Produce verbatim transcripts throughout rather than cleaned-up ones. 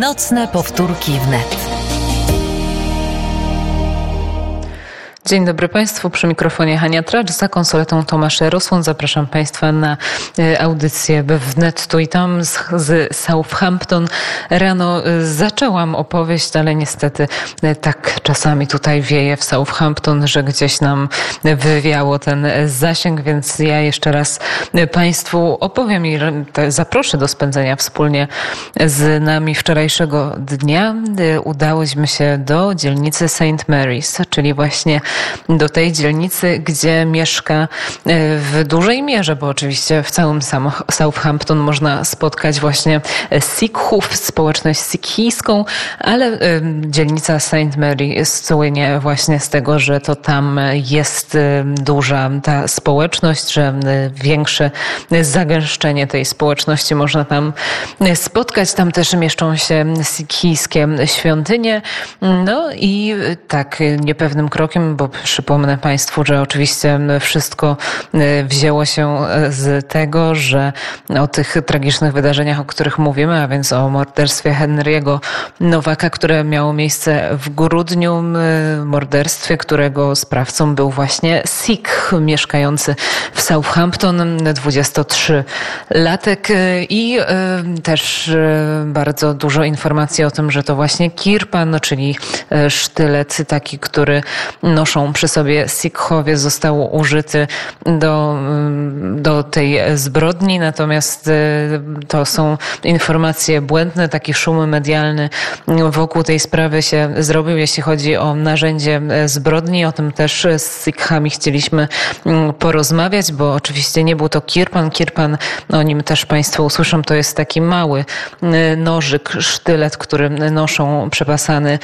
Nocne powtórki wnet. Dzień dobry Państwu, przy mikrofonie Hania Tracz, za konsoletą Tomasz Rosłon. Zapraszam Państwa na audycję wnet tu i tam z, z Southampton. Rano zaczęłam opowieść, ale niestety tak czasami tutaj wieje w Southampton, że gdzieś nam wywiało ten zasięg, więc ja jeszcze raz Państwu opowiem i zaproszę do spędzenia wspólnie z nami wczorajszego dnia. Udałyśmy się do dzielnicy Saint Mary's, czyli właśnie do tej dzielnicy, gdzie mieszka w dużej mierze, bo oczywiście w całym Southampton można spotkać właśnie Sikhów, społeczność sikhijską, ale dzielnica Saint Mary słynie właśnie z tego, że to tam jest duża ta społeczność, że większe zagęszczenie tej społeczności można tam spotkać. Tam też mieszczą się sikhijskie świątynie. No i tak niepewnym krokiem, bo przypomnę Państwu, że oczywiście wszystko wzięło się z tego, że o tych tragicznych wydarzeniach, o których mówimy, a więc o morderstwie Henry'ego Nowaka, które miało miejsce w grudniu, morderstwie, którego sprawcą był właśnie Sikh mieszkający w Southampton, dwudziestotrzylatek, i też bardzo dużo informacji o tym, że to właśnie kirpan, czyli sztylet taki, który noszą przy sobie Sikhowie, został użyty do, do tej zbrodni, natomiast to są informacje błędne, taki szum medialny wokół tej sprawy się zrobił, jeśli chodzi o narzędzie zbrodni. O tym też z Sikhami chcieliśmy porozmawiać, bo oczywiście nie był to kirpan. Kirpan, o nim też Państwo usłyszą, to jest taki mały nożyk, sztylet, który noszą przepasany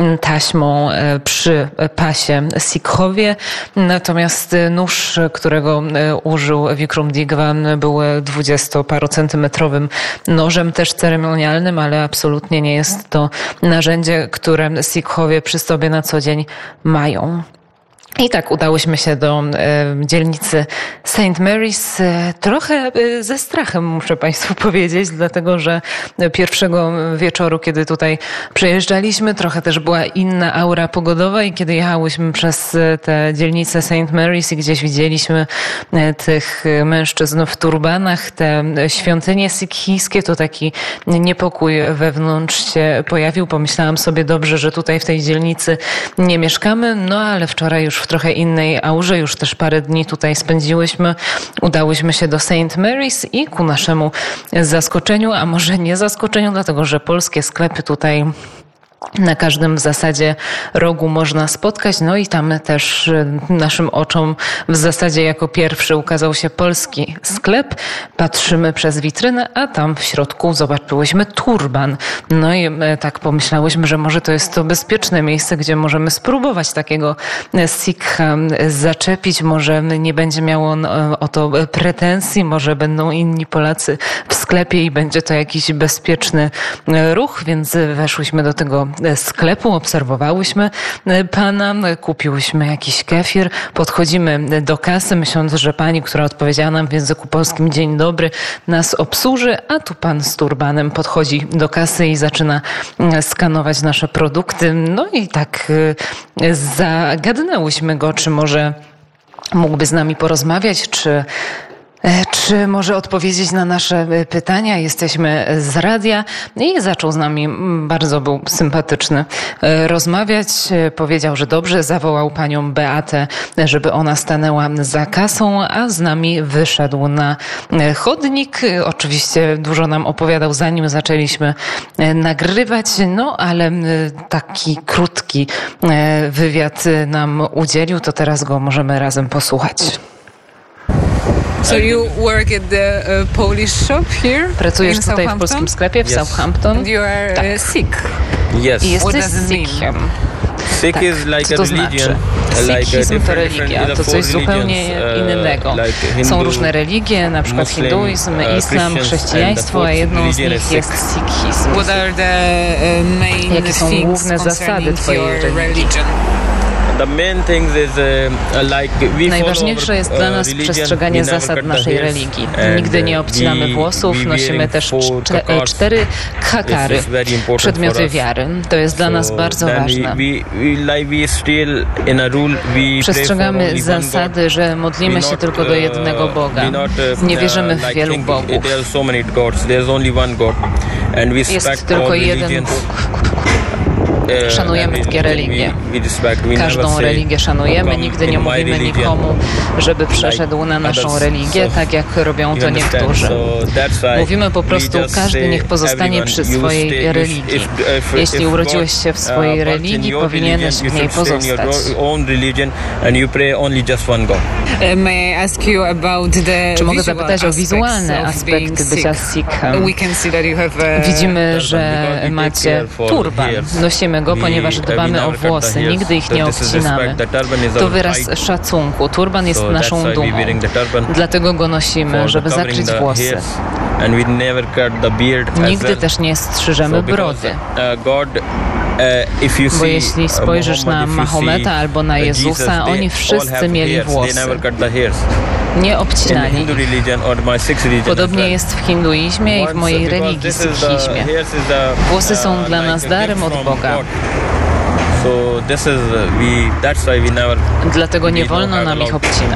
taśmą przy pasie Sikhowie. Natomiast nóż, którego użył Vikram Digwan, był dwudziestoparocentymetrowym nożem, też ceremonialnym, ale absolutnie nie jest to narzędzie, które Sikhowie przy sobie na co dzień mają. I tak udałyśmy się do e, dzielnicy Saint Mary's e, trochę e, ze strachem, muszę Państwu powiedzieć, dlatego że pierwszego wieczoru, kiedy tutaj przyjeżdżaliśmy, trochę też była inna aura pogodowa i kiedy jechałyśmy przez tę dzielnicę Saint Mary's i gdzieś widzieliśmy e, tych mężczyzn w turbanach, te świątynie sikhijskie, to taki niepokój wewnątrz się pojawił. Pomyślałam sobie, dobrze, że tutaj w tej dzielnicy nie mieszkamy, no ale wczoraj już w trochę innej aurze, już też parę dni tutaj spędziłyśmy. Udałyśmy się do Saint Mary's i ku naszemu zaskoczeniu, a może nie zaskoczeniu, dlatego że polskie sklepy tutaj na każdym w zasadzie rogu można spotkać. No i tam też naszym oczom w zasadzie jako pierwszy ukazał się polski sklep. Patrzymy przez witrynę, a tam w środku zobaczyłyśmy turban. No i tak pomyślałyśmy, że może to jest to bezpieczne miejsce, gdzie możemy spróbować takiego Sikha zaczepić. Może nie będzie miał on o to pretensji, może będą inni Polacy w sklepie i będzie to jakiś bezpieczny ruch, więc weszłyśmy do tego sklepu, obserwowałyśmy pana, kupiłyśmy jakiś kefir, podchodzimy do kasy, myśląc, że pani, która odpowiedziała nam w języku polskim dzień dobry, nas obsłuży, a tu pan z turbanem podchodzi do kasy i zaczyna skanować nasze produkty. No i tak zagadnęłyśmy go, czy może mógłby z nami porozmawiać, czy Czy może odpowiedzieć na nasze pytania? Jesteśmy z radia i zaczął z nami, bardzo był sympatyczny, rozmawiać. Powiedział, że dobrze, zawołał panią Beatę, żeby ona stanęła za kasą, a z nami wyszedł na chodnik. Oczywiście dużo nam opowiadał, zanim zaczęliśmy nagrywać, no ale taki krótki wywiad nam udzielił, to teraz go możemy razem posłuchać. So you work at the uh, Polish shop here? Pracujesz tutaj w polskim sklepie w Yes. Southampton? And you are Tak. uh, Sikh. Yes. I jesteś What does it mean? Sikhem. Sikh Tak. is like Co a to religion. znaczy? like a Sikhizm to different- religia, different- to four coś zupełnie religions, uh, innego. like Hindu, Są różne religie, na przykład Muslim, hinduizm, uh, islam, Christians, chrześcijaństwo, and a the jedną z fourth religion nich is jest sikhizm. What are the uh, main Jakie są things główne zasady concerning twojej your religii? religion? Najważniejsze jest dla nas przestrzeganie zasad naszej religii. Nigdy nie obcinamy włosów, nosimy też czte, cztery khakary, przedmioty wiary. To jest dla nas bardzo ważne. Przestrzegamy zasady, że modlimy się tylko do jednego Boga. Nie wierzymy w wielu bogów. Jest tylko jeden Bóg. Szanujemy takie religie. Każdą religię szanujemy, nigdy nie mówimy nikomu, żeby przeszedł na naszą religię, tak jak robią to niektórzy. Mówimy po prostu, każdy niech pozostanie przy swojej religii. Jeśli urodziłeś się w swojej religii, powinieneś w niej pozostać. Czy mogę zapytać o wizualne aspekty bycia Sikhem? Widzimy, że macie turban. Nosimy go, ponieważ dbamy o włosy. Nigdy ich nie obcinamy. To wyraz szacunku. Turban jest naszą dumą. Dlatego go nosimy, żeby zakryć włosy. Nigdy też nie strzyżemy brody. Bo jeśli spojrzysz na Mahometa albo na Jezusa, oni wszyscy mieli włosy. Nie obcinali. Podobnie jest w hinduizmie i w mojej religii, sikhizmie. Włosy są dla nas darem od Boga. Dlatego nie wolno nam ich obcinać.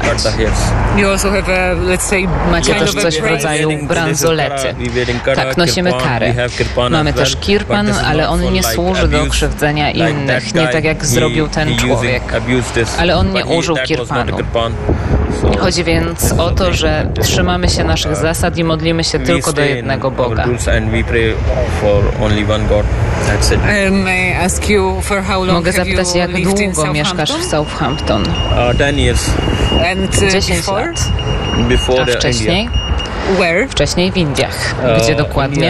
Macie też coś w rodzaju bransolety. Tak, nosimy karę. Mamy też kirpan, ale on nie służy do krzywdzenia innych, nie tak jak zrobił ten człowiek. Ale on nie użył kirpanu. Chodzi więc o to, że trzymamy się naszych zasad i modlimy się tylko do jednego Boga. Mogę zapytać, jak długo mieszkasz w Southampton? dziesięć lat. A wcześniej? Wcześniej w Indiach. Gdzie dokładnie?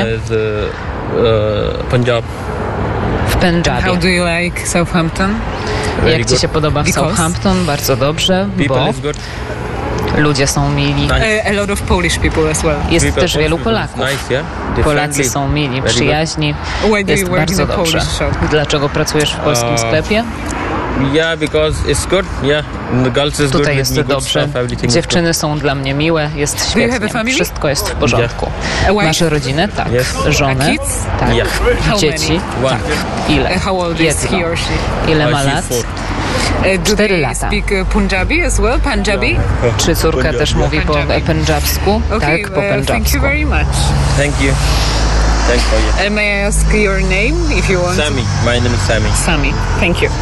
W Pendżabie. How do you like Southampton? Jak ci się podoba w Southampton? Bardzo dobrze, bo ludzie są mili. A lot of Polish people as well. Jest też wielu Polaków. Polacy są mili, przyjaźni. Jest bardzo dobrze. Dlaczego pracujesz w polskim sklepie? Tutaj jest dobrze. Dziewczyny są dla mnie miłe, jest świetnie. Wszystko jest w porządku. Masz rodzinę? Tak. Żonę? Tak. Dzieci? Tak. Ile? Jedno. Ile ma lat? Cztery lata. Czy córka też mówi po pendżabsku? Tak, po pendżabsku. Thank you. And may I ask your name if you want? Sami. My name is Sami. Sami. Thank you.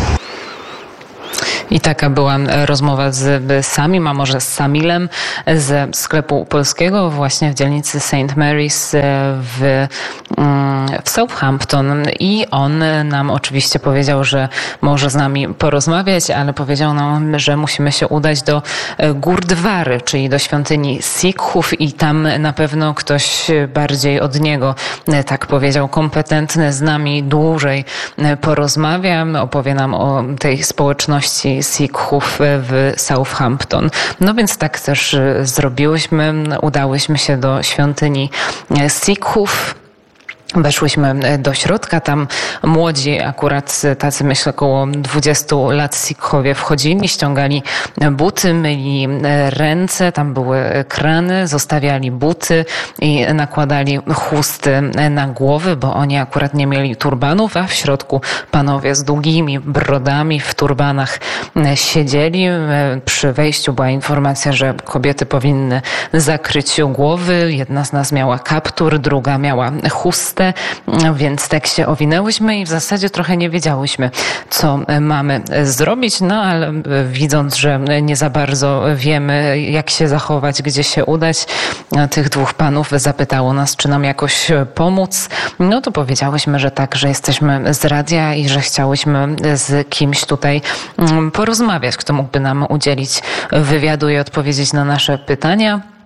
I taka była rozmowa z Samim, a może z Samilem ze sklepu polskiego właśnie w dzielnicy Saint Mary's w, w Southampton. I on nam oczywiście powiedział, że może z nami porozmawiać, ale powiedział nam, że musimy się udać do Gurdwary, czyli do świątyni Sikhów i tam na pewno ktoś bardziej od niego, tak powiedział, kompetentny, z nami dłużej porozmawia, opowie nam o tej społeczności Sikhów w Southampton. No więc tak też zrobiłyśmy. Udałyśmy się do świątyni Sikhów. Weszłyśmy do środka, tam młodzi, akurat tacy myślę około dwudziestu lat Sikhowie wchodzili, ściągali buty, myli ręce, tam były krany, zostawiali buty i nakładali chusty na głowy, bo oni akurat nie mieli turbanów, a w środku panowie z długimi brodami w turbanach siedzieli. Przy wejściu była informacja, że kobiety powinny zakryć głowy. Jedna z nas miała kaptur, druga miała chustę, więc tak się owinęłyśmy i w zasadzie trochę nie wiedziałyśmy, co mamy zrobić, no ale widząc, że nie za bardzo wiemy, jak się zachować, gdzie się udać, tych dwóch panów zapytało nas, czy nam jakoś pomóc. No to powiedziałyśmy, że tak, że jesteśmy z radia i że chciałyśmy z kimś tutaj porozmawiać, kto mógłby nam udzielić wywiadu i odpowiedzieć na nasze pytania.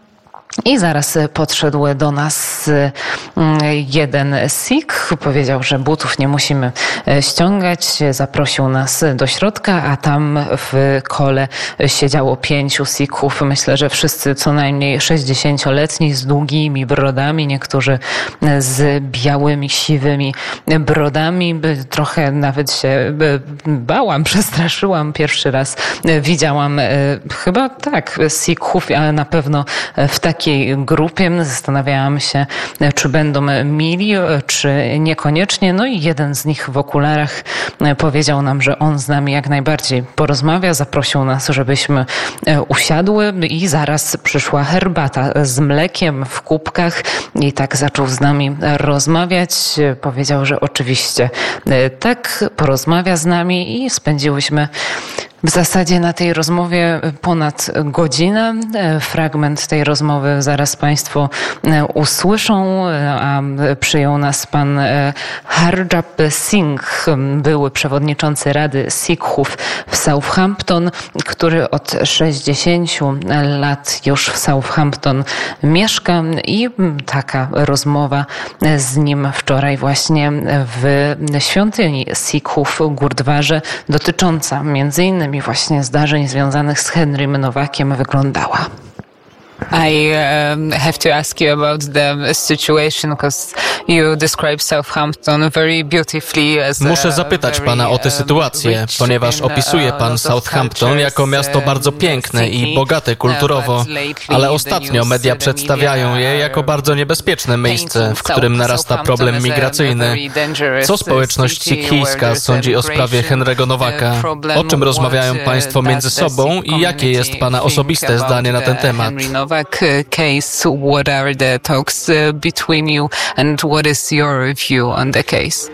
I zaraz podszedł do nas jeden Sikh, powiedział, że butów nie musimy ściągać, zaprosił nas do środka, a tam w kole siedziało pięciu Sikhów. Myślę, że wszyscy co najmniej sześćdziesięcioletni z długimi brodami, niektórzy z białymi, siwymi brodami. Trochę nawet się bałam, przestraszyłam. Pierwszy raz widziałam chyba tak Sikhów, ale na pewno w takiej grupie. Zastanawiałam się, czy będą mili, czy niekoniecznie. No i jeden z nich w okularach powiedział nam, że on z nami jak najbardziej porozmawia. Zaprosił nas, żebyśmy usiadły i zaraz przyszła herbata z mlekiem w kubkach i tak zaczął z nami rozmawiać. Powiedział, że oczywiście tak, porozmawia z nami i spędziłyśmy w zasadzie na tej rozmowie ponad godzinę. Fragment tej rozmowy zaraz Państwo usłyszą, a przyjął nas pan Harjap Singh, były przewodniczący Rady Sikhów w Southampton, który od sześćdziesięciu lat już w Southampton mieszka i taka rozmowa z nim wczoraj właśnie w świątyni Sikhów w Gurdwarze, dotycząca między innymi właśnie zdarzeń związanych z Henrym Nowakiem wyglądała. I um, have to ask you about the situation because you describe Southampton very beautifully as Muszę zapytać pana o tę sytuację, ponieważ opisuje pan Southampton jako miasto bardzo piękne i bogate kulturowo, ale ostatnio media przedstawiają je jako bardzo niebezpieczne miejsce, w którym narasta problem migracyjny. Co społeczność sikhijska sądzi o sprawie Henry'ego Nowaka? O czym rozmawiają państwo między sobą i jakie jest pana osobiste zdanie na ten temat? Case, what are the talks uh, between you and what is your view on the case?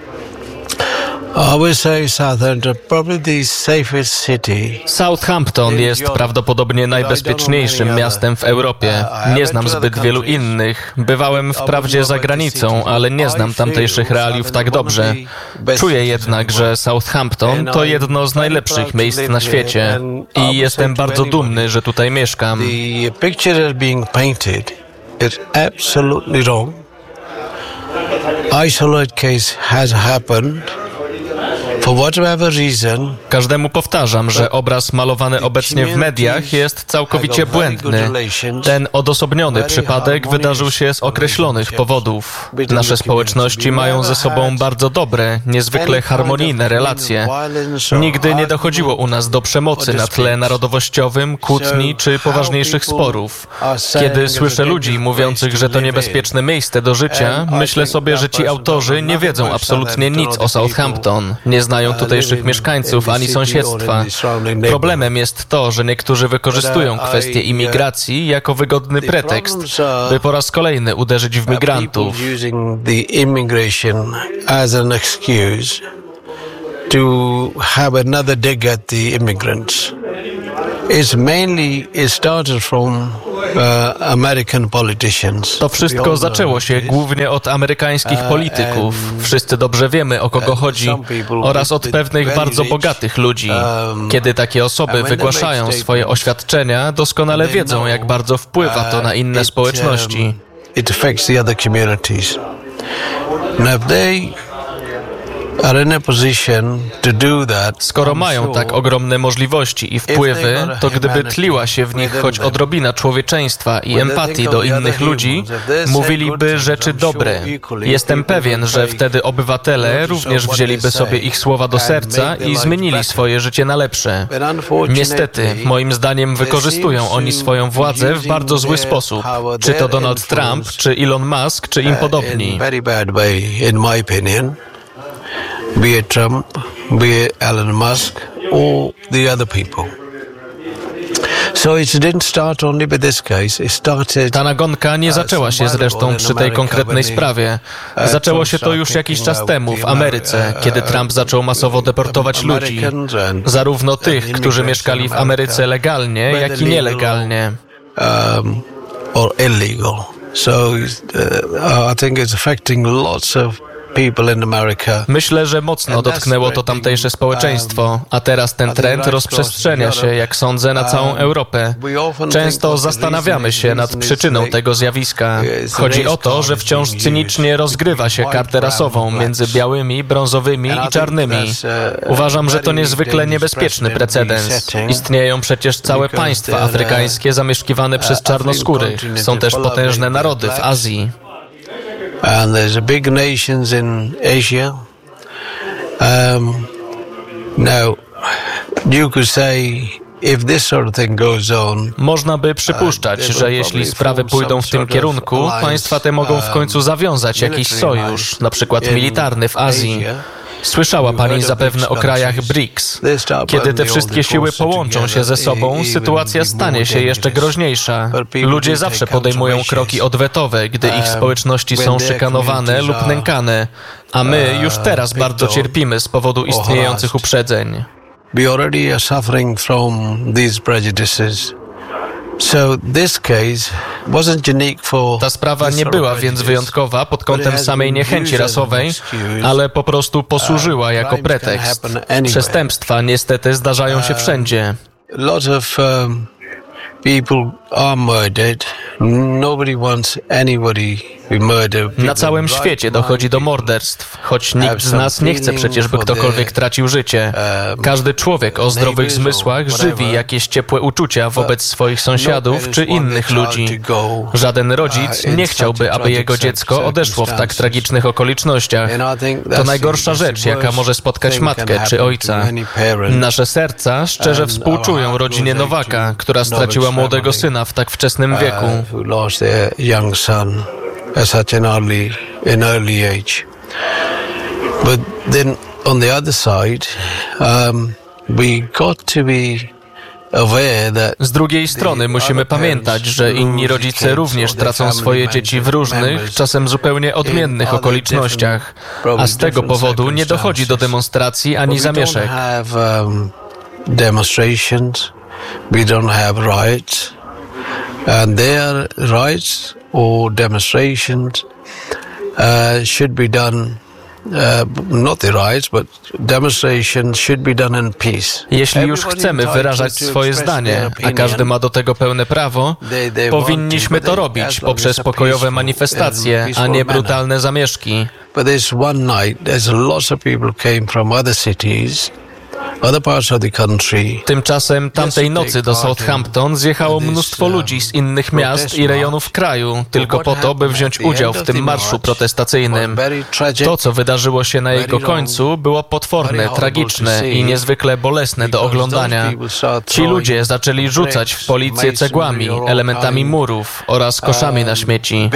Southampton jest prawdopodobnie najbezpieczniejszym miastem w Europie. Nie znam zbyt wielu innych. Bywałem wprawdzie za granicą, ale nie znam tamtejszych realiów tak dobrze. Czuję jednak, że Southampton to jedno z najlepszych miejsc na świecie i jestem bardzo dumny, że tutaj mieszkam. Isolated case has happened. Każdemu powtarzam, że obraz malowany obecnie w mediach jest całkowicie błędny. Ten odosobniony przypadek wydarzył się z określonych powodów. Nasze społeczności mają ze sobą bardzo dobre, niezwykle harmonijne relacje. Nigdy nie dochodziło u nas do przemocy na tle narodowościowym, kłótni czy poważniejszych sporów. Kiedy słyszę ludzi mówiących, że to niebezpieczne miejsce do życia, myślę sobie, że ci autorzy nie wiedzą absolutnie nic o Southampton. Nie znają tutejszych mieszkańców ani sąsiedztwa. Problemem jest to, że niektórzy wykorzystują kwestię imigracji jako wygodny pretekst, by po raz kolejny uderzyć w migrantów. To wszystko zaczęło się głównie od amerykańskich polityków. Wszyscy dobrze wiemy, o kogo chodzi, oraz od pewnych bardzo bogatych ludzi. Kiedy takie osoby wygłaszają swoje oświadczenia, doskonale wiedzą, jak bardzo wpływa to na inne społeczności. Skoro mają tak ogromne możliwości i wpływy, to gdyby tliła się w nich choć odrobina człowieczeństwa i empatii do innych ludzi, mówiliby rzeczy dobre. Jestem pewien, że wtedy obywatele również wzięliby sobie ich słowa do serca i zmienili swoje życie na lepsze. Niestety, moim zdaniem wykorzystują oni swoją władzę w bardzo zły sposób. Czy to Donald Trump, czy Elon Musk, czy im podobni. Be it Trump, be it Elon Musk, or the other people. Ta nagonka nie zaczęła się zresztą przy tej konkretnej sprawie. Zaczęło się to już jakiś czas temu w Ameryce, kiedy Trump zaczął masowo deportować ludzi. Zarówno tych, którzy mieszkali w Ameryce legalnie, jak i nielegalnie. Or illegal. So I think it's affecting lots of Myślę, że mocno dotknęło to tamtejsze społeczeństwo, a teraz ten trend rozprzestrzenia się, jak sądzę, na całą Europę. Często zastanawiamy się nad przyczyną tego zjawiska. Chodzi o to, że wciąż cynicznie rozgrywa się kartę rasową między białymi, brązowymi i czarnymi. Uważam, że to niezwykle niebezpieczny precedens. Istnieją przecież całe państwa afrykańskie zamieszkiwane przez czarnoskórych. Są też potężne narody w Azji. And there's big nations in Asia. Um, now, you could say, if this sort of thing goes on, można by przypuszczać, że jeśli sprawy pójdą w tym kierunku, państwa te mogą w końcu zawiązać jakiś sojusz, na przykład militarny w Azji. Słyszała pani zapewne o krajach B R I C S. Kiedy te wszystkie siły połączą się ze sobą, sytuacja stanie się jeszcze groźniejsza. Ludzie zawsze podejmują kroki odwetowe, gdy ich społeczności są szykanowane lub nękane, a my już teraz bardzo cierpimy z powodu istniejących uprzedzeń. We already are suffering from these prejudices. So this case wasn't unique for Ta sprawa nie była więc wyjątkowa pod kątem samej niechęci rasowej, ale po prostu posłużyła jako pretekst. Przestępstwa niestety zdarzają się wszędzie. Lots of um, people are murdered. Nobody wants anybody be murdered. Na całym świecie dochodzi do morderstw, choć nikt z nas nie chce przecież, by ktokolwiek tracił życie. Każdy człowiek o zdrowych zmysłach żywi jakieś ciepłe uczucia wobec swoich sąsiadów czy innych ludzi. Żaden rodzic nie chciałby, aby jego dziecko odeszło w tak tragicznych okolicznościach. To najgorsza rzecz, jaka może spotkać matkę czy ojca. Nasze serca szczerze współczują rodzinie Nowaka, która straciła młodego syna w tak wczesnym wieku. At such an early, an early age. But then on the other side, um, we got to be aware that Z drugiej strony musimy pamiętać, że inni rodzice również tracą swoje dzieci w różnych, czasem zupełnie odmiennych okolicznościach, a z tego powodu nie dochodzi do demonstracji ani zamieszek. Demonstrations, we don't have riots, and their rights or demonstrations uh, should be done, uh, not the riots, but demonstrations should be done in peace. Jeśli już chcemy wyrażać swoje zdanie, a każdy ma do tego pełne prawo, powinniśmy to robić poprzez pokojowe manifestacje, a nie brutalne zamieszki. But this one night, there's lots of people came from other cities, other parts of the country. Tymczasem tamtej nocy do Southampton zjechało mnóstwo ludzi z innych miast i rejonów kraju, tylko po to, by wziąć udział w tym marszu protestacyjnym. To, co wydarzyło się na jego końcu, było potworne, tragiczne i niezwykle bolesne do oglądania. Ci ludzie zaczęli rzucać w policję cegłami, elementami murów oraz koszami na śmieci.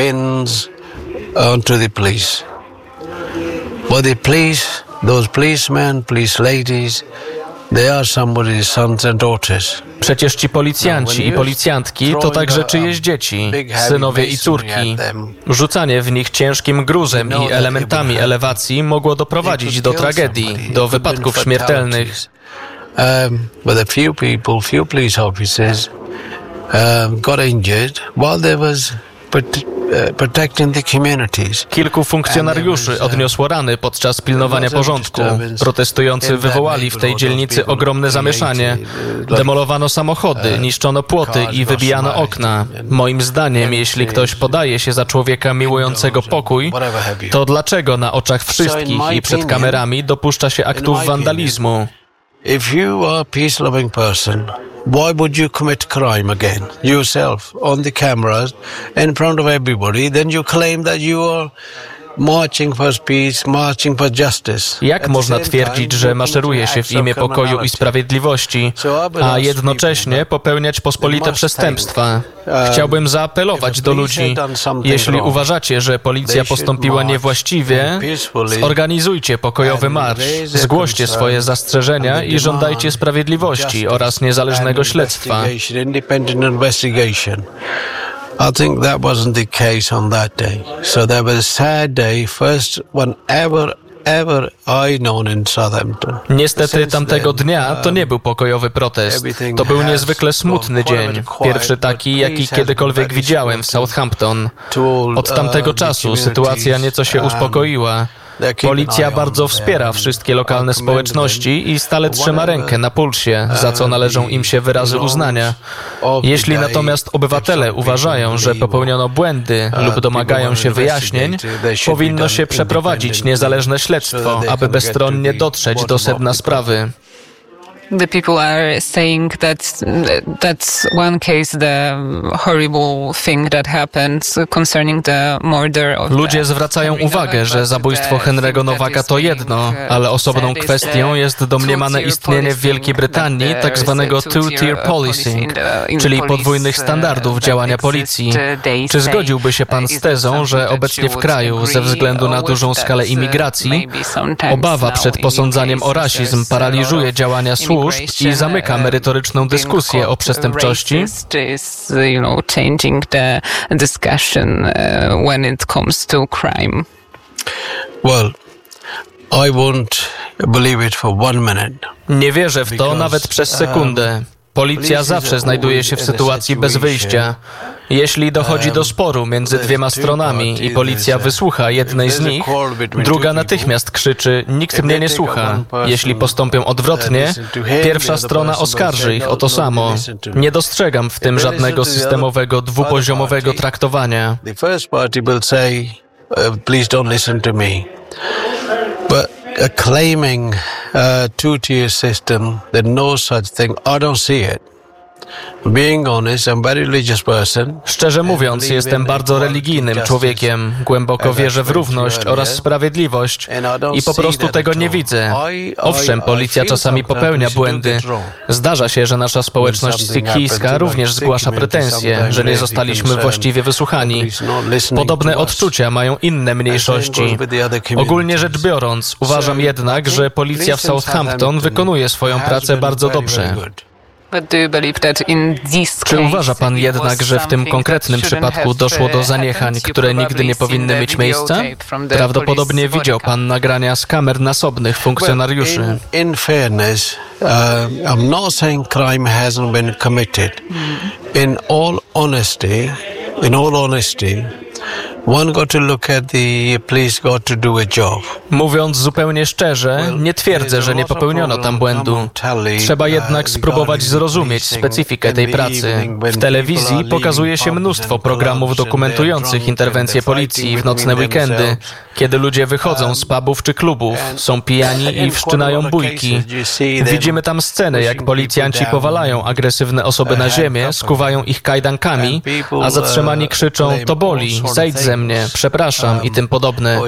But the police, those policemen, police ladies, they are somebody's sons and daughters. Przecież ci policjanci i policjantki to także czyjeś dzieci, synowie i córki. Rzucanie w nich ciężkim gruzem i elementami elewacji mogło doprowadzić do tragedii, do wypadków śmiertelnych. Um, but a few people, few police officers um, got injured while there was protecting the communities. Kilku funkcjonariuszy odniosło rany podczas pilnowania porządku. Protestujący wywołali w tej dzielnicy ogromne zamieszanie. Demolowano samochody, niszczono płoty i wybijano okna. Moim zdaniem, jeśli ktoś podaje się za człowieka miłującego pokój, to dlaczego na oczach wszystkich i przed kamerami dopuszcza się aktów wandalizmu? If you are a peace-loving person, why would you commit crime again, yourself, on the cameras, in front of everybody? Then you claim that you are marching for peace, marching for justice. Jak można twierdzić, że maszeruje się w imię pokoju i sprawiedliwości, a jednocześnie popełniać pospolite przestępstwa? Chciałbym zaapelować do ludzi, jeśli uważacie, że policja postąpiła niewłaściwie, zorganizujcie pokojowy marsz, zgłoście swoje zastrzeżenia i żądajcie sprawiedliwości oraz niezależnego śledztwa. I think that wasn't the case on that day. So that was a sad day, first one ever, ever I known in Southampton. Niestety tamtego dnia to nie był pokojowy protest. To był niezwykle smutny dzień. Pierwszy taki, jaki kiedykolwiek widziałem w Southampton. Od tamtego czasu sytuacja nieco się uspokoiła. Policja bardzo wspiera wszystkie lokalne społeczności i stale trzyma rękę na pulsie, za co należą im się wyrazy uznania. Jeśli natomiast obywatele uważają, że popełniono błędy lub domagają się wyjaśnień, powinno się przeprowadzić niezależne śledztwo, aby bezstronnie dotrzeć do sedna sprawy. The people are saying that that's one case, the horrible thing that happened concerning the murder of Ludzie zwracają uwagę, że zabójstwo Henry'ego Nowaka to jedno, ale osobną kwestią jest domniemane istnienie w Wielkiej Brytanii tak zwanego two-tier policing, czyli podwójnych standardów działania policji. Czy zgodziłby się pan z tezą, że obecnie w kraju, ze względu na dużą skalę imigracji, obawa przed posądzaniem o rasizm paraliżuje działania służb i zamyka merytoryczną dyskusję o przestępczości? Well, I won't believe it for one minute. Nie wierzę w to nawet przez sekundę. Policja zawsze znajduje się w sytuacji bez wyjścia. Jeśli dochodzi do sporu między dwiema stronami i policja wysłucha jednej z nich, druga natychmiast krzyczy: nikt mnie nie słucha. Jeśli postąpią odwrotnie, pierwsza strona oskarży ich o to samo. Nie dostrzegam w tym żadnego systemowego, dwupoziomowego traktowania. Claiming a two-tier system, that no such thing, I don't see it. Being honest, I'm a very religious person. Szczerze mówiąc, jestem bardzo religijnym człowiekiem. Głęboko wierzę w równość oraz sprawiedliwość i po prostu tego nie widzę. Owszem, policja czasami popełnia błędy. Zdarza się, że nasza społeczność sikhijska również zgłasza pretensje, że nie zostaliśmy właściwie wysłuchani. Podobne odczucia mają inne mniejszości. Ogólnie rzecz biorąc, uważam jednak, że policja w Southampton wykonuje swoją pracę bardzo dobrze. Czy uważa pan jednak, że w tym konkretnym przypadku doszło do zaniechań, które nigdy nie powinny mieć miejsca? Prawdopodobnie widział pan nagrania z kamer nasobnych funkcjonariuszy. In fairness, I'm not saying crime hasn't been committed. In all honesty, in all honesty, one got to look at the police got to do a job. Mówiąc zupełnie szczerze, nie twierdzę, że nie popełniono tam błędu. Trzeba jednak spróbować zrozumieć specyfikę tej pracy. W telewizji pokazuje się mnóstwo programów dokumentujących interwencje policji w nocne weekendy, kiedy ludzie wychodzą z pubów czy klubów, są pijani i wszczynają bójki. Widzimy tam sceny, jak policjanci powalają agresywne osoby na ziemię, skuwają ich kajdankami, a zatrzymani krzyczą: to boli, zejdź ze mnie, przepraszam i tym podobne.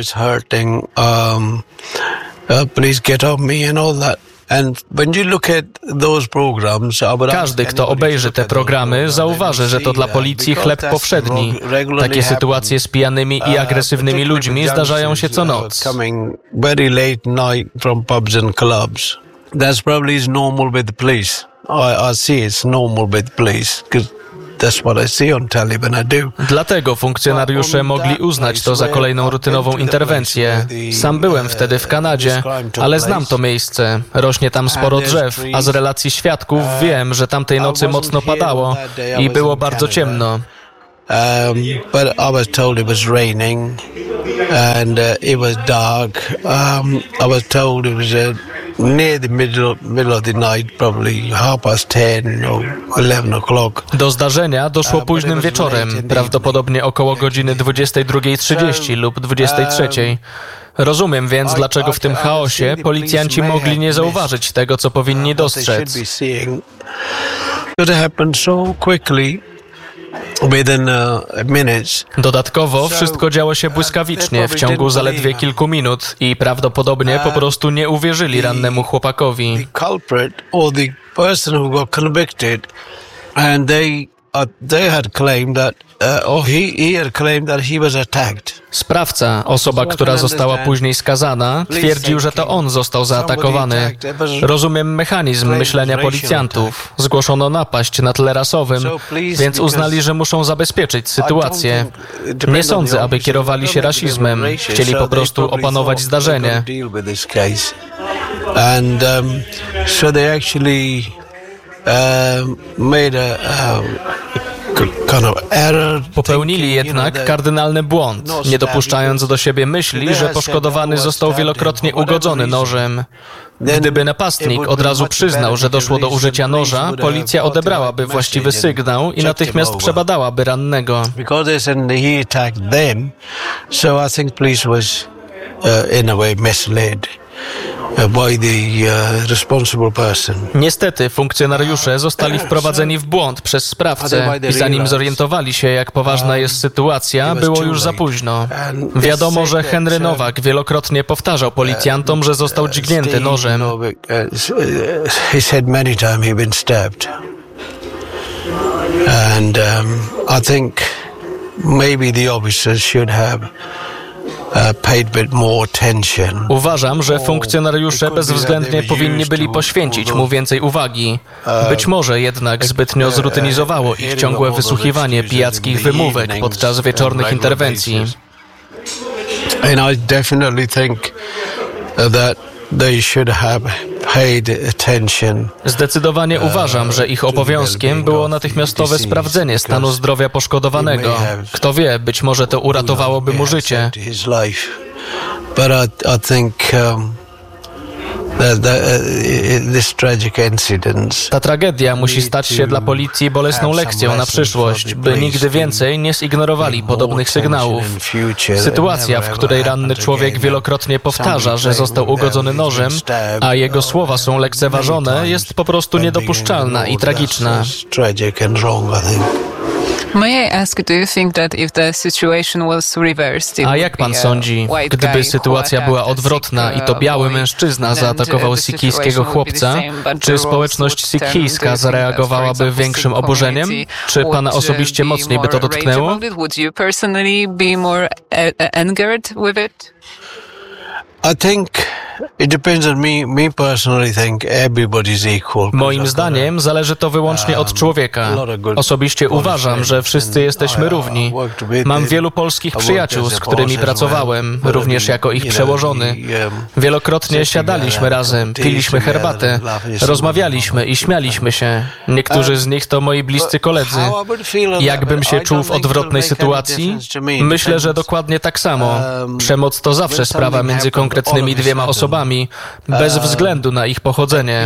Każdy, kto obejrzy te programy, zauważy, że to dla policji chleb powszedni. Takie sytuacje z pijanymi i agresywnymi ludźmi zdarzają się co noc. That's probably is normal with the police. I, I see it's normal with the police. That's what I see on telly when I do. Dlatego funkcjonariusze mogli uznać to za kolejną rutynową interwencję. Sam byłem wtedy w Kanadzie, ale znam to miejsce. Rośnie tam sporo drzew, a z relacji świadków wiem, że tamtej nocy mocno padało i było bardzo ciemno. Um, but I was told it was raining and uh, it was dark. Um, I was told it was uh, near the middle, middle of the night, probably half past ten or eleven o'clock. Do zdarzenia doszło późnym wieczorem, prawdopodobnie około godziny dwudziestej drugiej trzydzieści lub dwudziestej trzeciej. Rozumiem więc, dlaczego w tym chaosie policjanci mogli nie zauważyć tego, co powinni dostrzec. Dodatkowo wszystko działo się błyskawicznie w ciągu zaledwie kilku minut i prawdopodobnie po prostu nie uwierzyli rannemu chłopakowi. Sprawca, osoba, która została później skazana, twierdził, że to on został zaatakowany. Rozumiem mechanizm myślenia policjantów. Zgłoszono napaść na tle rasowym, więc uznali, że muszą zabezpieczyć sytuację. Nie sądzę, aby kierowali się rasizmem. Chcieli po prostu opanować zdarzenie. And um, so they actually uh, made a uh, kind of error. Popełnili jednak kardynalny błąd, nie dopuszczając do siebie myśli, że poszkodowany został wielokrotnie ugodzony nożem. Gdyby napastnik od razu przyznał, że doszło do użycia noża, policja odebrałaby właściwy sygnał i natychmiast przebadałaby rannego. Because they said he attacked them, so I think police was uh, in a way misled by the uh, responsible person. Niestety funkcjonariusze zostali wprowadzeni w błąd przez sprawcę i zanim zorientowali się, jak poważna jest sytuacja, było już za późno. Wiadomo, że Henry Nowak wielokrotnie powtarzał policjantom, że został dźgnięty nożem. He said many times he'd been stabbed. And um, I think maybe the officers should have Uważam, że funkcjonariusze bezwzględnie powinni byli poświęcić mu więcej uwagi. Być może jednak zbytnio zrutynizowało ich ciągłe wysłuchiwanie pijackich wymówek podczas wieczornych interwencji. And I definitely think that they should have paid attention. Zdecydowanie uważam, że ich obowiązkiem było natychmiastowe sprawdzenie stanu zdrowia poszkodowanego. Kto wie, być może to uratowałoby mu życie. But I, I think um, that, that, uh, this tragic incident. Ta tragedia musi stać się dla policji bolesną lekcją na przyszłość, by nigdy więcej nie zignorowali podobnych sygnałów. Sytuacja, w której ranny człowiek wielokrotnie powtarza, że został ugodzony nożem, a jego słowa są lekceważone, jest po prostu niedopuszczalna i tragiczna. A jak pan sądzi, gdyby sytuacja była odwrotna i to biały mężczyzna zaatakował sikijskiego chłopca, czy społeczność sikijska zareagowałaby większym oburzeniem? Czy pana osobiście mocniej by to dotknęło? I think it depends on me. Me personally think everybody's equal. Moim zdaniem zależy to wyłącznie od człowieka. Osobiście uważam, że wszyscy jesteśmy równi. Mam wielu polskich przyjaciół, z którymi pracowałem, również jako ich przełożony. Wielokrotnie siadaliśmy razem, piliśmy herbatę, rozmawialiśmy i śmialiśmy się. Niektórzy z nich to moi bliscy koledzy. Jakbym się czuł w odwrotnej sytuacji? Myślę, że dokładnie tak samo. Przemoc to zawsze sprawa między konkretnymi dwiema osobami, bez względu na ich pochodzenie.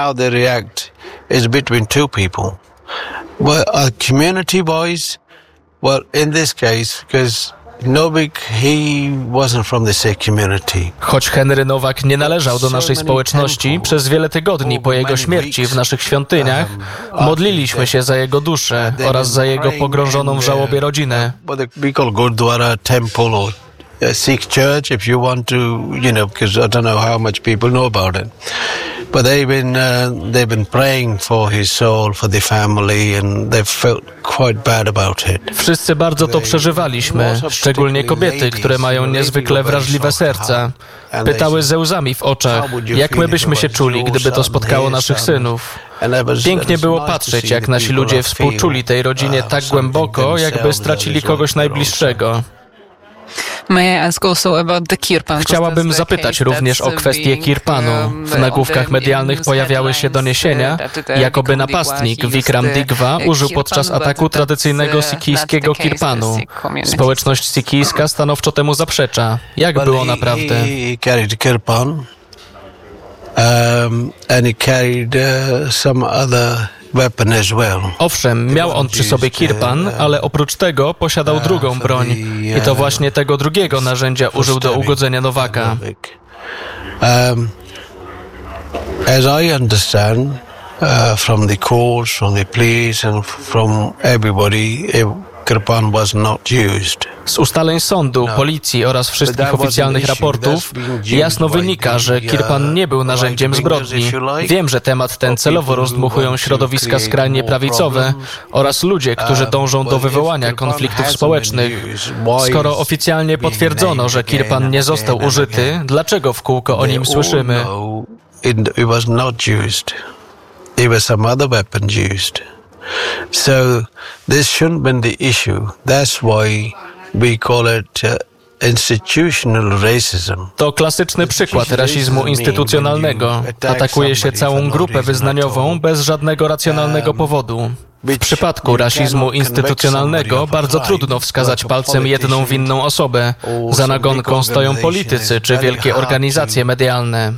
Choć Henry Nowak nie należał do naszej społeczności, przez wiele tygodni po jego śmierci w naszych świątyniach modliliśmy się za jego duszę oraz za jego pogrążoną w żałobie rodzinę. A Sikh church, if you want to, you know, because I don't know how much people know about it. But they've been uh, they've been praying for his soul, for the family, and they've felt quite bad about it. Wszyscy bardzo to przeżywaliśmy, szczególnie kobiety, które mają niezwykle wrażliwe serca. Pytały ze łzami w oczach, jak my byśmy się czuli, gdyby to spotkało naszych synów. Pięknie było patrzeć, jak nasi ludzie współczuli tej rodzinie tak głęboko, jakby stracili kogoś najbliższego. Chciałabym zapytać również o kwestię Kirpanu. W nagłówkach medialnych pojawiały się doniesienia, jakoby napastnik Vikram Digwa użył podczas ataku tradycyjnego sikijskiego Kirpanu. Społeczność sikijska stanowczo temu zaprzecza. Jak było naprawdę? Owszem, miał on przy sobie kirpan, ale oprócz tego posiadał drugą broń i to właśnie tego drugiego narzędzia użył do ugodzenia Nowaka. As I understand from the courts, from the police and from everybody, kirpan was not used. Z ustaleń sądu, policji oraz wszystkich oficjalnych raportów jasno wynika, że kirpan nie był narzędziem zbrodni. Wiem, że temat ten celowo rozdmuchują środowiska skrajnie prawicowe oraz ludzie, którzy dążą do wywołania konfliktów społecznych. Skoro oficjalnie potwierdzono, że kirpan nie został użyty, dlaczego w kółko o nim słyszymy? It was not used. It was some other weapon used. So this shouldn't been the issue. That's why we call it uh, institutional racism. To klasyczny przykład rasizmu instytucjonalnego. Atakuje się całą grupę wyznaniową bez żadnego racjonalnego powodu. W przypadku rasizmu instytucjonalnego bardzo trudno wskazać palcem jedną winną osobę. Za nagonką stoją politycy czy wielkie organizacje medialne.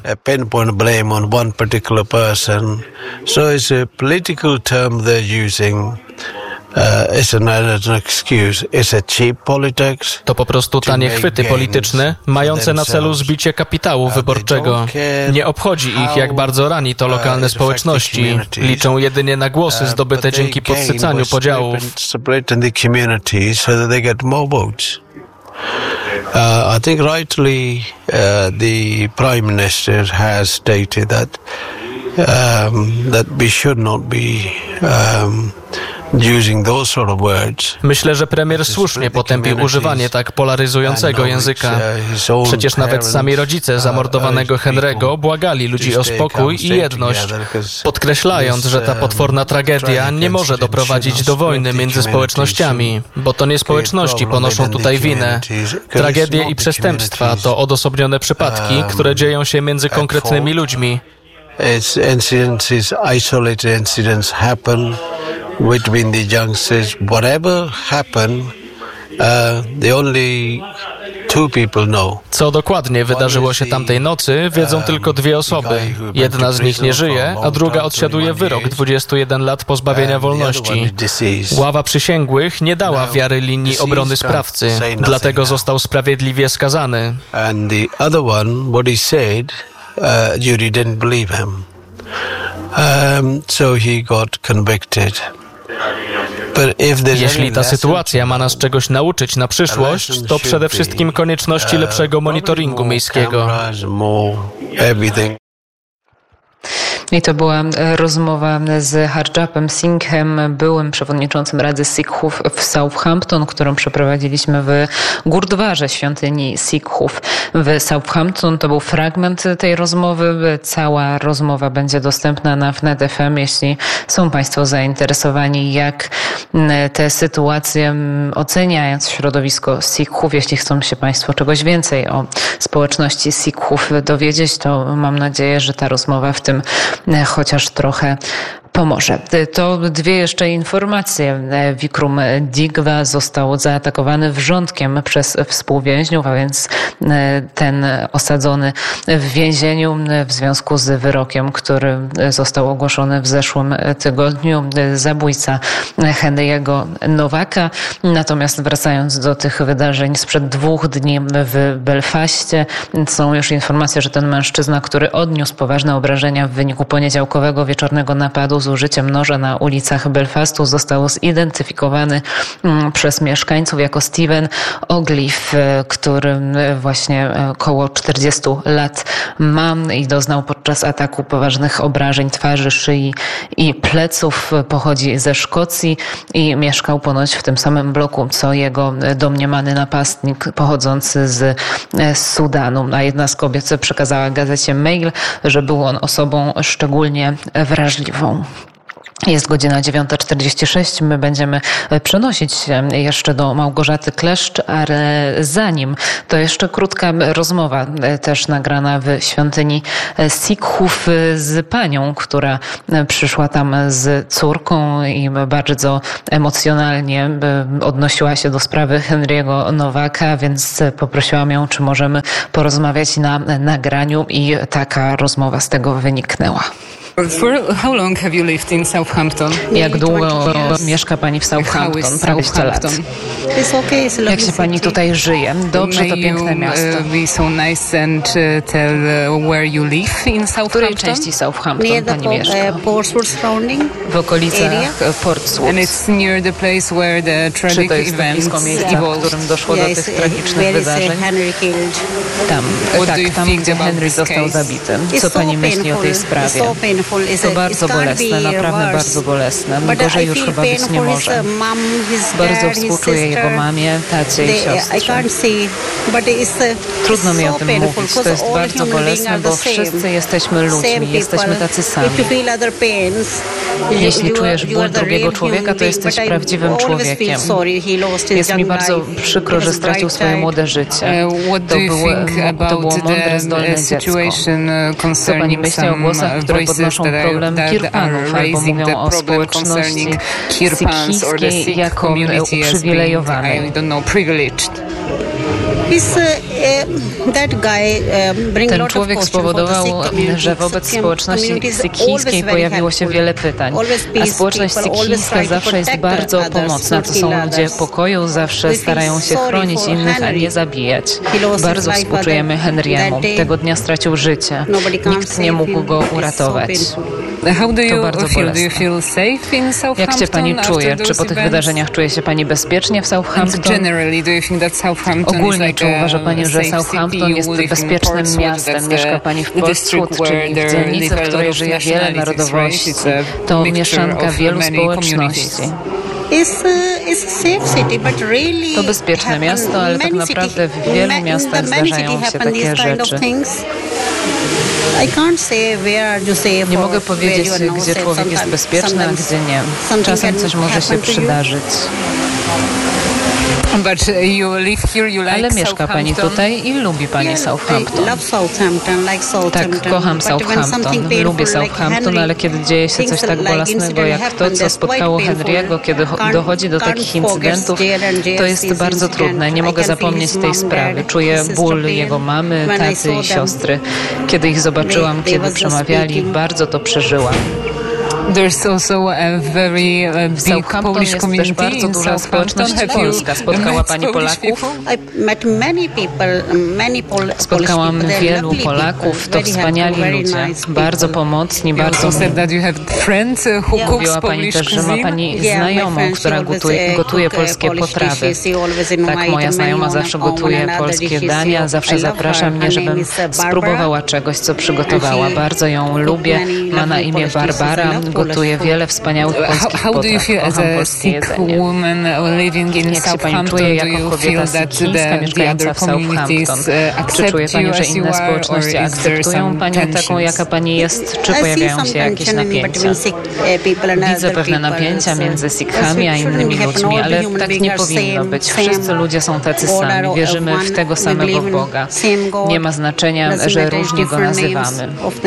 To po prostu tanie chwyty polityczne, mające na celu zbicie kapitału wyborczego. Nie obchodzi ich, jak bardzo rani to lokalne społeczności. Liczą jedynie na głosy zdobyte dzięki podsycaniu podziałów. Uh, I think rightly uh, the Prime Minister has stated that um, that we should not be um, using those sort of words. Myślę, że premier słusznie potępił używanie tak polaryzującego języka. Przecież nawet sami rodzice zamordowanego Henry'ego błagali ludzi o spokój i jedność, podkreślając, że ta potworna tragedia nie może doprowadzić do wojny między społecznościami, bo to nie społeczności ponoszą tutaj winę. Tragedie i przestępstwa to odosobnione przypadki, które dzieją się między konkretnymi ludźmi. Incidents, isolated incidents happen between the youngsters. Whatever happened, uh, the only two people know. Co dokładnie wydarzyło się tamtej nocy, wiedzą tylko dwie osoby. Jedna z nich nie żyje, a druga odsiaduje wyrok dwudziestu jeden lat pozbawienia wolności. Ława przysięgłych nie dała wiary linii obrony sprawcy, dlatego został sprawiedliwie skazany. And the other one, what he said, uh, jury didn't believe him. Um, so he got convicted. Jeśli ta sytuacja ma nas czegoś nauczyć na przyszłość, to przede wszystkim konieczności lepszego monitoringu miejskiego. I to była rozmowa z Harjapem Singhem, byłym przewodniczącym Rady Sikhów w Southampton, którą przeprowadziliśmy w Gurdwarze, świątyni Sikhów w Southampton. To był fragment tej rozmowy. Cała rozmowa będzie dostępna na Wnet F M, jeśli są Państwo zainteresowani, jak te sytuacje oceniając środowisko Sikhów. Jeśli chcą się Państwo czegoś więcej o społeczności Sikhów dowiedzieć, to mam nadzieję, że ta rozmowa w tym chociaż trochę pomoże. To dwie jeszcze informacje. Vikram Digwa został zaatakowany wrzątkiem przez współwięźniów, a więc ten osadzony w więzieniu w związku z wyrokiem, który został ogłoszony w zeszłym tygodniu. Zabójca Henry'ego Nowaka. Natomiast wracając do tych wydarzeń sprzed dwóch dni w Belfaście, są już informacje, że ten mężczyzna, który odniósł poważne obrażenia w wyniku poniedziałkowego wieczornego napadu z użyciem noża na ulicach Belfastu, został zidentyfikowany przez mieszkańców jako Steven Ogilvie, który właśnie około czterdziestu lat ma i doznał podczas ataku poważnych obrażeń twarzy, szyi i pleców. Pochodzi ze Szkocji i mieszkał ponoć w tym samym bloku, co jego domniemany napastnik pochodzący z Sudanu. A jedna z kobiet przekazała gazecie Mail, że był on osobą szczególnie wrażliwą. Jest godzina dziewiąta czterdzieści sześć. My będziemy przenosić się jeszcze do Małgorzaty Kleszcz, ale zanim to jeszcze krótka rozmowa też nagrana w świątyni Sikhów z panią, która przyszła tam z córką i bardzo emocjonalnie odnosiła się do sprawy Henry'ego Nowaka, więc poprosiłam ją, czy możemy porozmawiać na nagraniu i taka rozmowa z tego wyniknęła. For how long have you lived in Southampton? Jak długo mieszka Pani w Southampton? Prawie sto lat. Jak się Pani tutaj żyje? Dobrze, to piękne miasto. Be so nice and tell where you live in Southampton? W której części Southampton Pani mieszka? W okolicach Portsmouth. And it's near the place where the tragic events w którym doszło do tych tragicznych wydarzeń? Tam, tak, tam gdzie Henry został zabity. Co Pani myśli o tej sprawie? To bardzo bolesne, naprawdę bardzo bolesne. Gorzej już chyba być nie może. Bardzo współczuję jego mamie, tacie i siostrze. Trudno mi o tym mówić. To jest bardzo bolesne, bo wszyscy jesteśmy ludźmi, jesteśmy tacy sami. Jeśli czujesz ból drugiego człowieka, to jesteś prawdziwym człowiekiem. Jest mi bardzo przykro, że stracił swoje młode życie. To było, to było mądre, zdolne dziecko. Co Pani myśli o głosach, które podnoszą podnoszą problem Kirpanów albo mówią o społeczności sikhijskiej jako uprzywilejowanej. Ten człowiek spowodował, że wobec społeczności sikhijskiej pojawiło się wiele pytań. A społeczność sikhijska zawsze jest bardzo pomocna. To są ludzie pokoju, zawsze starają się chronić innych, a nie zabijać. Bardzo współczujemy Henry'emu. Tego dnia stracił życie. Nikt nie mógł go uratować. To bardzo bolesne. Jak się pani czuje? Czy po tych wydarzeniach czuje się pani bezpiecznie w Southampton? Ogólnie, czy uważa pani, że Southampton jest bezpiecznym miastem? Mieszka pani w Portsmouth, czyli w dzielnicy, w której żyje wiele narodowości. To mieszanka wielu społeczności. To bezpieczne miasto, ale tak naprawdę w wielu miastach zdarzają się takie rzeczy. Nie mogę powiedzieć, gdzie człowiek jest bezpieczny, a gdzie nie. Czasem coś może się przydarzyć. Ale mieszka pani tutaj i lubi pani Southampton. Tak, kocham Southampton, lubię Southampton, ale kiedy dzieje się coś tak bolesnego jak to, co spotkało Henry'ego, kiedy dochodzi do takich incydentów, to jest bardzo trudne. Nie mogę zapomnieć tej sprawy. Czuję ból jego mamy, taty i siostry. Kiedy ich zobaczyłam, kiedy przemawiali, bardzo to przeżyłam. There's also a very uh, big Polish community jest też bardzo duża społeczność polska. Spotkała pani Polaków? Spotkałam wielu Polaków. To wspaniali ludzie. Bardzo pomocni, bardzo Mówiła pani też, że ma pani znajomą, która gotuje, gotuje polskie potrawy. Tak, moja znajoma zawsze gotuje polskie dania. Zawsze zaprasza mnie, żebym spróbowała czegoś, co przygotowała. Bardzo ją lubię. Ma na imię Barbara. Gotuje wiele wspaniałych polskich potraw. Kocham polskie jedzenie. Jak się pani czuje jako kobieta sikhijska mieszkająca w Southampton? Czy czuje pani, że inne społeczności akceptują panią taką, jaka pani jest? Czy pojawiają się jakieś napięcia? Widzę pewne napięcia między Sikhami a innymi ludźmi, ale tak nie powinno być. Wszyscy ludzie są tacy sami. Wierzymy w tego samego Boga. Nie ma znaczenia, że różnie Go nazywamy.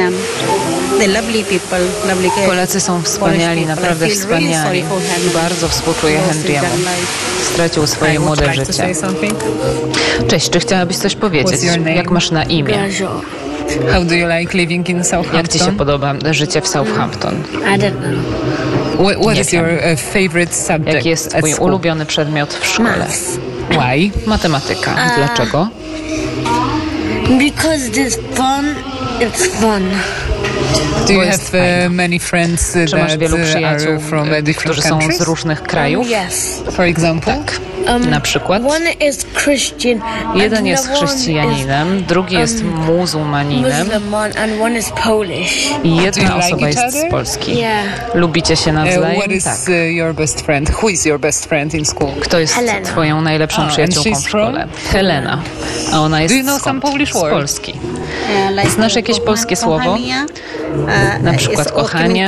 Polacy są wspaniali, naprawdę wspaniali. Bardzo współczuję Henry'emu. Stracił swoje młode życie. Cześć, czy chciałabyś coś powiedzieć? Jak masz na imię? How do you like living in Southampton? Jak ci się podoba życie w Southampton? I don't know. What, what is your uh, favorite subject? Jaki jest twój ulubiony przedmiot w szkole? Why? Matematyka. Dlaczego? Because it's fun. It's fun. Do you have uh, many friends uh, Czy masz wielu przyjaciół, from uh, którzy są z różnych krajów? Yes. For example? Tak. Na przykład? One is Christian. Jeden jest chrześcijaninem, drugi jest muzułmaninem and one is Polish. i jedna osoba jest z Polski. Yeah. Lubicie się nawzajem? What is Tak. your best friend? Who is your best friend in school? Kto jest Helena. twoją najlepszą Ah, przyjaciółką and she's w szkole? from? Helena. A ona jest Do you know some skąd? Polish Z word? Polski. Znasz jakieś polskie słowo? Na przykład kochanie.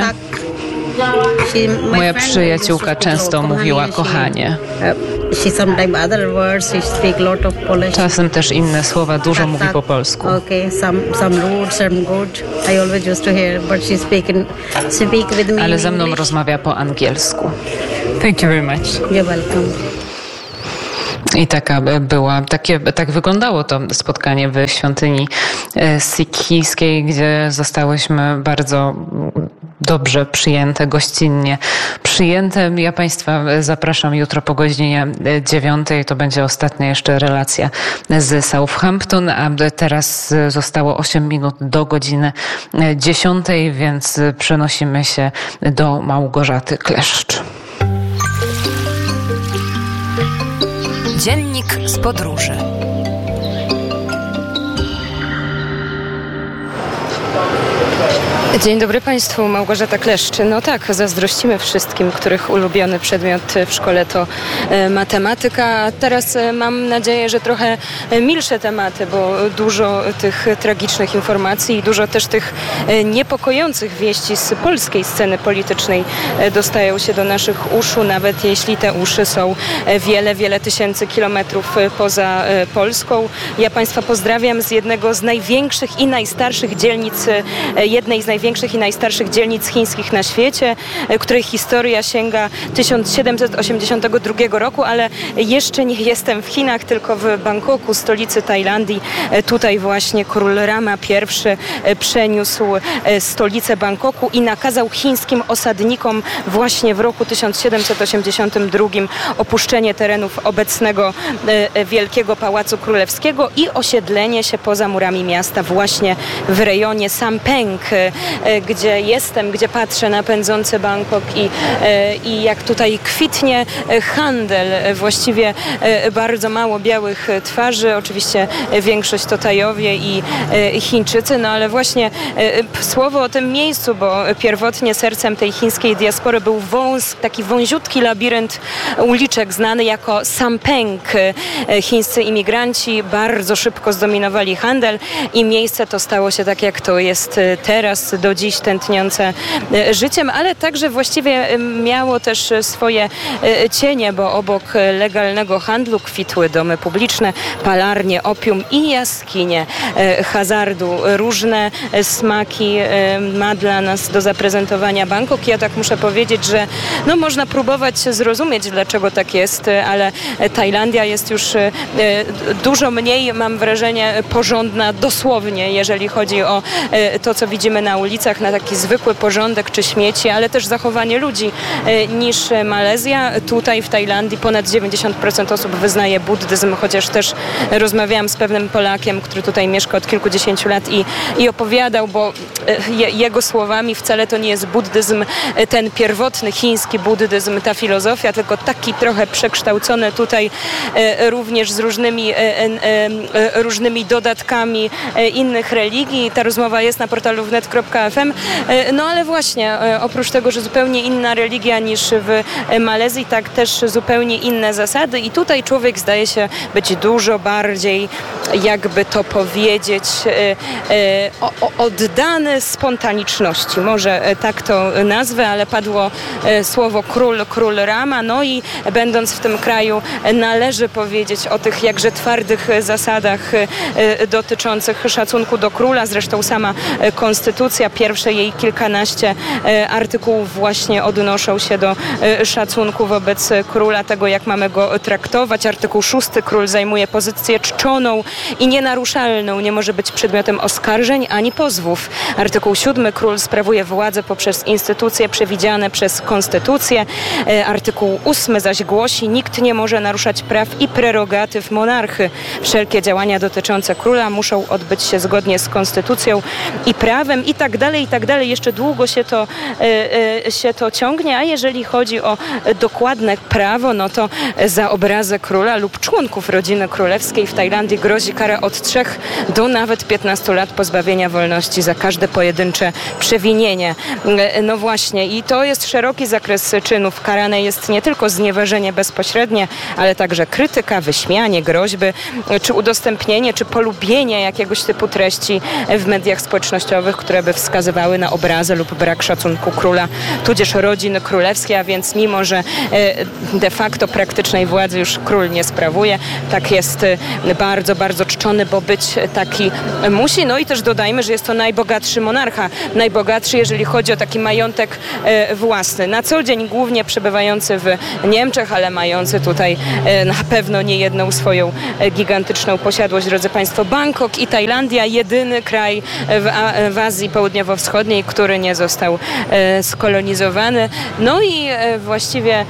Moja przyjaciółka często mówiła kochanie. Czasem też inne słowa dużo mówi po polsku. Ale ze mną rozmawia po angielsku. Thank you very much. You're welcome. I taka była, takie, tak wyglądało to spotkanie w świątyni sikhijskiej, gdzie zostałyśmy bardzo dobrze przyjęte, gościnnie przyjęte. Ja Państwa zapraszam jutro po godzinie dziewiątej. To będzie ostatnia jeszcze relacja z Southampton, a teraz zostało osiem minut do godziny dziesiątej, więc przenosimy się do Małgorzaty Kleszcz. Dziennik z podróży. Dzień dobry Państwu, Małgorzata Kleszcz. No tak, zazdrościmy wszystkim, których ulubiony przedmiot w szkole to matematyka. Teraz mam nadzieję, że trochę milsze tematy, bo dużo tych tragicznych informacji i dużo też tych niepokojących wieści z polskiej sceny politycznej dostają się do naszych uszu, nawet jeśli te uszy są wiele, wiele tysięcy kilometrów poza Polską. Ja Państwa pozdrawiam z jednego z największych i najstarszych dzielnic, jednej z największych największych i najstarszych dzielnic chińskich na świecie, której historia sięga tysiąc siedemset osiemdziesiątego drugiego roku, ale jeszcze nie jestem w Chinach, tylko w Bangkoku, stolicy Tajlandii. Tutaj właśnie król Rama pierwszy przeniósł stolicę Bangkoku i nakazał chińskim osadnikom właśnie w roku tysiąc siedemset osiemdziesiątym drugim opuszczenie terenów obecnego Wielkiego Pałacu Królewskiego i osiedlenie się poza murami miasta właśnie w rejonie Sampeng, gdzie jestem, gdzie patrzę na pędzący Bangkok i, i jak tutaj kwitnie handel. Właściwie bardzo mało białych twarzy, oczywiście większość to Tajowie i Chińczycy, no ale właśnie słowo o tym miejscu, bo pierwotnie sercem tej chińskiej diaspory był wąs, taki wąziutki labirynt uliczek znany jako Sampeng. Chińscy imigranci bardzo szybko zdominowali handel i miejsce to stało się tak, jak to jest teraz, do dziś tętniące życiem, ale także właściwie miało też swoje cienie, bo obok legalnego handlu kwitły domy publiczne, palarnie, opium i jaskinie hazardu. Różne smaki ma dla nas do zaprezentowania Bangkok. Ja tak muszę powiedzieć, że no, można próbować zrozumieć, dlaczego tak jest, ale Tajlandia jest już dużo mniej, mam wrażenie, porządna dosłownie, jeżeli chodzi o to, co widzimy na ulicach, na taki zwykły porządek czy śmieci, ale też zachowanie ludzi, niż Malezja. Tutaj w Tajlandii ponad dziewięćdziesiąt procent osób wyznaje buddyzm, chociaż też rozmawiałam z pewnym Polakiem, który tutaj mieszka od kilkudziesięciu lat i, i opowiadał, bo je, jego słowami wcale to nie jest buddyzm, ten pierwotny chiński buddyzm, ta filozofia, tylko taki trochę przekształcony tutaj również z różnymi, różnymi dodatkami innych religii. Ta rozmowa jest na portalu wnet kropka f m. No ale właśnie, oprócz tego, że zupełnie inna religia niż w Malezji, tak też zupełnie inne zasady i tutaj człowiek zdaje się być dużo bardziej, jakby to powiedzieć, oddany spontaniczności. Może tak to nazwę, ale padło słowo król, król Rama, no i będąc w tym kraju należy powiedzieć o tych jakże twardych zasadach dotyczących szacunku do króla. Zresztą sama konstytucja, pierwsze jej kilkanaście artykułów właśnie odnoszą się do szacunku wobec króla, tego jak mamy go traktować. Artykuł szósty, król zajmuje pozycję czczoną i nienaruszalną, nie może być przedmiotem oskarżeń ani pozwów. Artykuł siódmy, król sprawuje władzę poprzez instytucje przewidziane przez konstytucję. Artykuł ósmy zaś głosi, nikt nie może naruszać praw i prerogatyw monarchy. Wszelkie działania dotyczące króla muszą odbyć się zgodnie z konstytucją i prawem i tak dalej, i tak dalej. Jeszcze długo się to, e, się to ciągnie, a jeżeli chodzi o dokładne prawo, no to za obrazę króla lub członków rodziny królewskiej w Tajlandii grozi kara od trzech do nawet piętnastu lat pozbawienia wolności za każde pojedyncze przewinienie. No właśnie, i to jest szeroki zakres czynów. Karane jest nie tylko znieważenie bezpośrednie, ale także krytyka, wyśmianie, groźby, czy udostępnienie, czy polubienie jakiegoś typu treści w mediach społecznościowych, które by wskazywały na obrazę lub brak szacunku króla, tudzież rodziny królewskiej, a więc mimo, że de facto praktycznej władzy już król nie sprawuje, tak jest bardzo, bardzo czczony, bo być taki musi. No i też dodajmy, że jest to najbogatszy monarcha, najbogatszy, jeżeli chodzi o taki majątek własny. Na co dzień głównie przebywający w Niemczech, ale mający tutaj na pewno nie jedną swoją gigantyczną posiadłość. Drodzy Państwo, Bangkok i Tajlandia, jedyny kraj w, w Azji Południowo-Wschodniej, który nie został skolonizowany. No i właściwie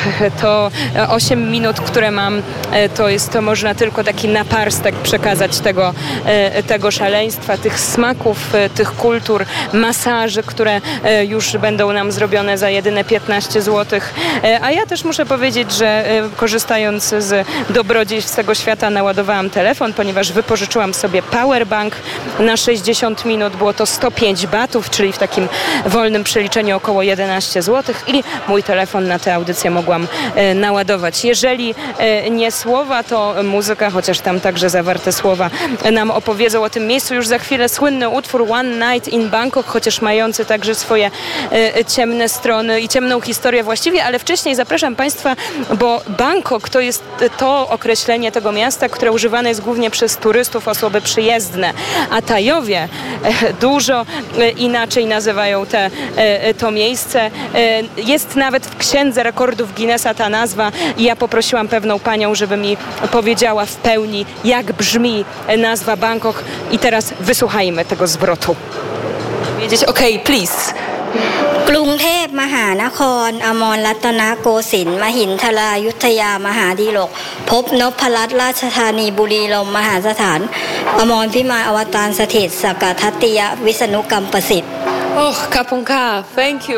to osiem minut, które mam, to jest to można tylko taki naparstek przekazać tego, tego szaleństwa, tych smaków, tych kultur, masaży, które już będą nam zrobione za jedyne piętnaście złotych. A ja też muszę powiedzieć, że korzystając z dobrodziejstw tego świata naładowałam telefon, ponieważ wypożyczyłam sobie powerbank na sześćdziesiąt minut. Było to sto pięć batów, czyli w takim wolnym przeliczeniu około jedenaście złotych i mój telefon na tę audycję mogłam naładować. Jeżeli nie słowa, to muzyka, chociaż tam także zawarte słowa nam opowiedzą o tym miejscu. Już za chwilę słynny utwór One Night in Bangkok, chociaż mający także swoje ciemne strony i ciemną historię właściwie, ale wcześniej zapraszam Państwa, bo Bangkok to jest to określenie tego miasta, które używane jest głównie przez turystów, osoby przyjezdne, a Tajowie dużo, inaczej nazywają te, to miejsce. Jest nawet w Księdze Rekordów Guinnessa ta nazwa i ja poprosiłam pewną panią, żeby mi powiedziała w pełni, jak brzmi nazwa Bangkok i teraz wysłuchajmy tego zwrotu. Wiedzieć, okej, okay, please. กรุงเทพมหานครอมรรัตนโกสินทร์มหินทรายุทธยามหาดิลกพบนพรัตน์ราชธานีบุรีรัมย์มหาสถานอมรพิมานอวตารสถิตสักกทัตติยวิษณุกรรมประสิทธิ์ Och, kapunka, thank you.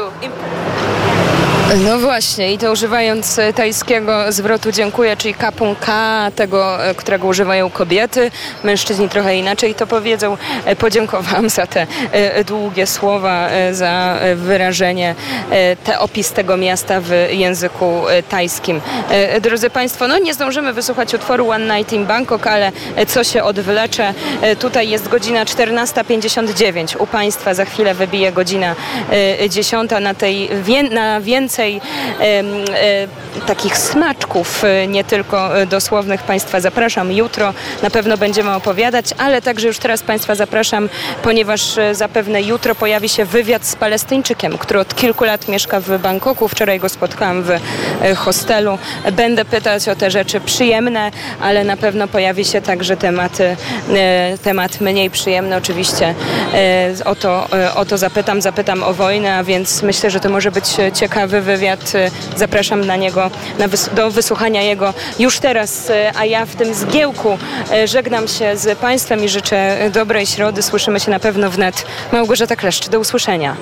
No właśnie, i to używając tajskiego zwrotu dziękuję, czyli kapunka, tego, którego używają kobiety, mężczyźni trochę inaczej to powiedzą. Podziękowałam za te długie słowa, za wyrażenie, te opis tego miasta w języku tajskim. Drodzy Państwo, no nie zdążymy wysłuchać utworu One Night in Bangkok, ale co się odwlecze, tutaj jest godzina czternasta pięćdziesiąt dziewięć, u Państwa za chwilę wybije godzina dziesiąta, na tej, na więcej E, e, takich smaczków, e, nie tylko dosłownych, Państwa zapraszam jutro, na pewno będziemy opowiadać, ale także już teraz Państwa zapraszam, ponieważ e, zapewne jutro pojawi się wywiad z Palestyńczykiem, który od kilku lat mieszka w Bangkoku, wczoraj go spotkałam w e, hostelu. Będę pytać o te rzeczy przyjemne, ale na pewno pojawi się także tematy, e, temat mniej przyjemny oczywiście, e, o, to, e, o to zapytam, zapytam o wojnę, a więc myślę, że to może być ciekawy wywiad. Zapraszam na niego, na wys- do wysłuchania jego już teraz, a ja w tym zgiełku żegnam się z Państwem i życzę dobrej środy. Słyszymy się na pewno wnet. Małgorzata Kleszcz, do usłyszenia.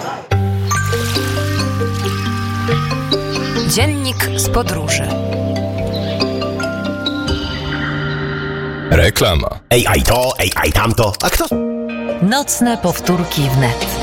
Dziennik z podróży. Reklama. Ej, aj to, ej, aj tamto. A kto? Nocne powtórki wnet.